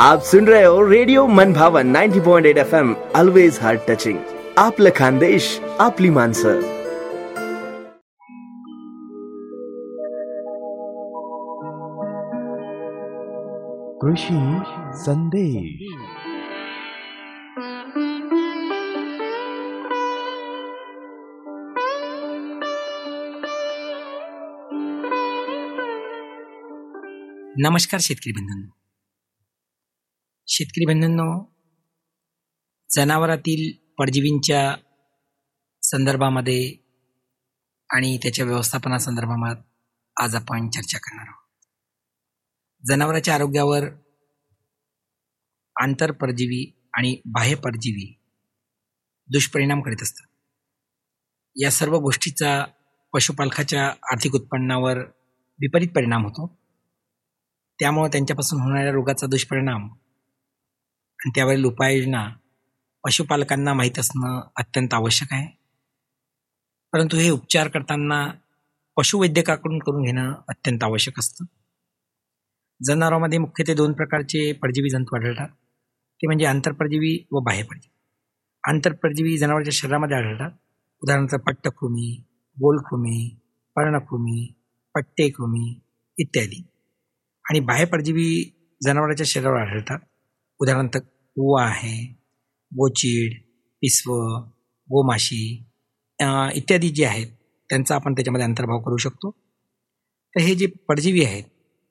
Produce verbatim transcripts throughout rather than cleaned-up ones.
आप सुन रहे हो रेडिओ मनभावन ninety point eight F M, always heart touching. आपलं खानदेश, आपली माणसं. कृषी संदेश. नमस्कार शेतकरी बंधूंनो. शेतकरी बंधूंनो, जनावरातील परजीवींच्या संदर्भामध्ये आणि त्याच्या व्यवस्थापनासंदर्भात आज आपण चर्चा करणार आहोत. जनावरांच्या आरोग्यावर आंतरपरजीवी आणि बाह्य परजीवी दुष्परिणाम करीत असतात. या सर्व गोष्टीचा पशुपालकाच्या आर्थिक उत्पन्नावर विपरीत परिणाम होतो. त्यामुळे त्यांच्यापासून होणाऱ्या रोगाचा दुष्परिणाम आणि त्यावरील उपाययोजना पशुपालकांना माहीत असणं अत्यंत आवश्यक आहे. परंतु हे उपचार करताना पशुवैद्यकाकडून करून घेणं अत्यंत आवश्यक असतं. जनावरांमध्ये मुख्यत्वे दोन प्रकारचे परजीवी जंतू आढळतात. ते म्हणजे आंतरपरजीवी व बाह्य परजीवी. आंतरपरजीवी जनावरांच्या शरीरामध्ये आढळतात. उदाहरणार्थ पट्टकृमी, गोलकृमी, पर्णकृमी, पट्टेकृमी इत्यादी. आणि बाह्य परजीवी जनावरांच्या शरीरावर आढळतात. उदाहरणार्थ उवा आहे, गोचीड, पिसवं, गोमाशी इत्यादी जे आहेत त्यांचा आपण त्याच्यामध्ये अंतर्भाव करू शकतो. तर हे जे परजीवी आहेत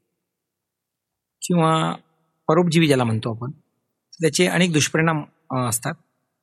किंवा परोपजीवी ज्याला म्हणतो आपण, त्याचे अनेक दुष्परिणाम असतात.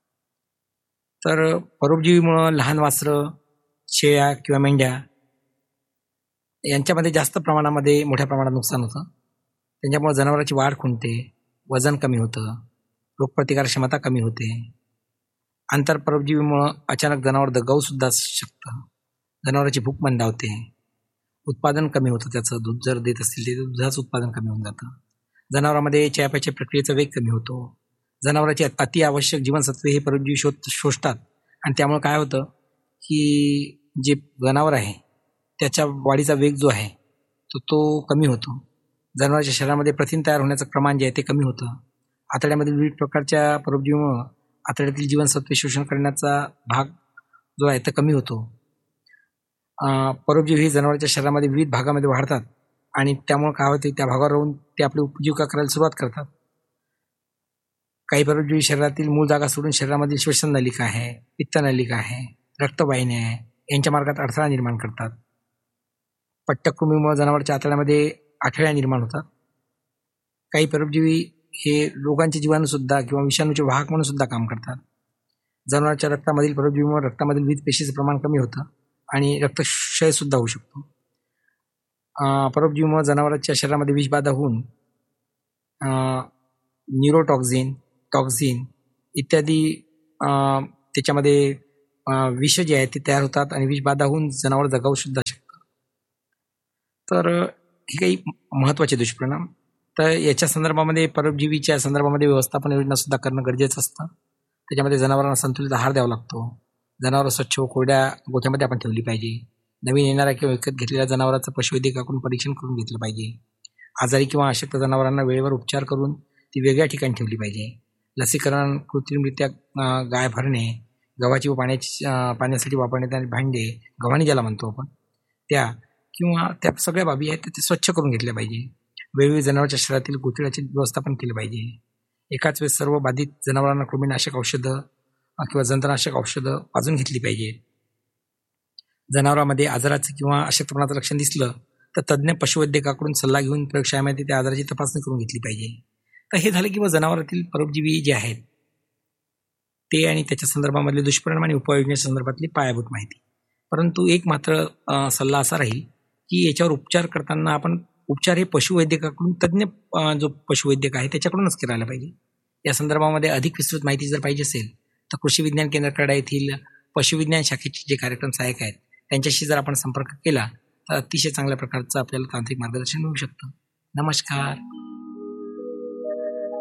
तर परोपजीवीमुळं लहान वासरं, शेळ्या किंवा मेंढ्या यांच्यामध्ये जास्त प्रमाणामध्ये मोठ्या प्रमाणात नुकसान होतं. त्यांच्यामुळे जनावरांची वाढ खुंटते, वजन कमी होतं, रोगप्रतिकार क्षमता कमी होते. आंतरपरोपजीवीमुळं अचानक जनावर दगावूसुद्धा शकतं. जनावरांची भूक मंदावते, उत्पादन कमी होतं. त्याचं दूध जर देत असतील ते दुधाचं उत्पादन कमी होऊन जातं. जनावरांमध्ये चयापचय प्रक्रियेचा वेग कमी होतो. जनावरांची अति आवश्यक जीवनसत्वे हे परोपजीवी शोध शोषतात आणि त्यामुळे काय होतं की जे जनावर आहे त्याच्या वाढीचा वेग जो आहे तो तो कमी होतो. जनावरांच्या शरीरामध्ये प्रथिन तयार होण्याचं प्रमाण जे आहे ते कमी होतं. आतड्यामधील विविध प्रकारच्या परोपजीवीमुळं आतड्यातील जीवनसत्वे शोषण करण्याचा भाग जो आहे तो कमी होतो. परोपजीवी हे जनावरांच्या शरीरामध्ये विविध भागामध्ये वाढतात आणि त्यामुळे काय होते, त्या भागावर राहून ते आपली उपजीविका करायला सुरुवात करतात. काही परोपजीवी शरीरातील मूळ जागा सोडून शरीरामधील श्वसन नलिका आहे, पित्त नलिका आहे, रक्तवाहिन्या आहे यांच्या मार्गात अडथळा निर्माण करतात. पट्टकृमीमुळे जनावरांच्या आतड्यामध्ये आठळ्या निर्माण होतात. काही परोपजीवी हे रोगांचे जीवाणूसुद्धा किंवा विषाणूचे वाहक म्हणून सुद्धा काम करतात. जनावरांच्या रक्तामधील परोपजीवीमुळे रक्तामधील विविध पेशीचं प्रमाण कमी होतं आणि रक्तक्षयसुद्धा होऊ शकतो. परोपजीवीमुळे जनावरांच्या शरीरामध्ये विषबाधा होऊन न्यूरोटॉक्झिन, टॉक्झिन इत्यादी त्याच्यामध्ये विष जे आहेत ते तयार होतात आणि विषबाधा होऊन जनावर जगावू सुद्धा शकतात. तर हे काही महत्त्वाचे दुष्परिणाम. तर याच्या संदर्भामध्ये परोपजीवीच्या संदर्भामध्ये व्यवस्थापन योजनासुद्धा करणं गरजेचं असतं. त्याच्यामध्ये जनावरांना संतुलित आहार द्यावा लागतो. जनावरं स्वच्छ व कोरड्या गोठ्यामध्ये आपण ठेवली पाहिजे. नवीन येणाऱ्या किंवा विकत घेतलेल्या जनावरांचं पशुवैद्यकाकडून परीक्षण करून घेतलं पाहिजे. आजारी किंवा अशक्त जनावरांना वेळेवर उपचार करून ती वेगळ्या ठिकाणी ठेवली पाहिजे. लसीकरण, कृत्रिमरित्या गाय भरणे, गव्हाची व पाण्याची पाण्यासाठी वापरण्यात येणारी भांडे, गव्हाणी ज्याला म्हणतो आपण, त्या किंवा त्या सगळ्या बाबी आहेत ते स्वच्छ करून घेतल्या पाहिजे. वेगवेगळ्या जनावरांच्या शरीरातील गोठ्याचे व्यवस्थापन केलं पाहिजे. एकाच वेळेस सर्व बाधित जनावरांना कृमीनाशक औषधं किंवा जंतनाशक औषधं पाजून घेतली पाहिजे. जनावरांमध्ये आजाराचं किंवा अशक्तपणाचं लक्षण दिसलं तर तज्ज्ञ पशुवैद्यकाकडून सल्ला घेऊन प्रयोगशाळेमध्ये त्या आजाराची तपासणी करून घेतली पाहिजे. तर हे झालं किंवा जनावरातील परोपजीवी जे आहेत ते आणि त्याच्या संदर्भामधले दुष्परिणाम आणि उपाययोजनेच्या संदर्भातली पायाभूत माहिती. परंतु एक मात्र सल्ला असा राहील की याच्यावर उपचार करताना आपण उपचार हे पशुवैद्यकाकडून तज्ज्ञ जो पशुवैद्यक आहे त्याच्याकडूनच करायला पाहिजे. या संदर्भामध्ये अधिक विस्तृत माहिती जर पाहिजे असेल तर कृषी विज्ञान केंद्राकडे येथील पशुविज्ञान शाखेचे जे कार्यक्रम सहाय्यक आहेत त्यांच्याशी जर आपण संपर्क केला तर अतिशय चांगल्या प्रकारचं आपल्याला तांत्रिक मार्गदर्शन मिळू शकतं. नमस्कार.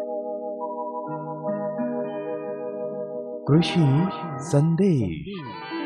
कृषी संदेश.